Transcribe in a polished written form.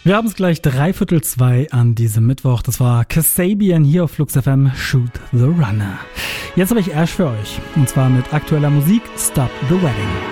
Wir haben es gleich 2:15 an diesem Mittwoch. Das war Kasabian hier auf Flux FM, Shoot the Runner. Jetzt habe ich Ash für euch. Und zwar mit aktueller Musik Stop the Wedding.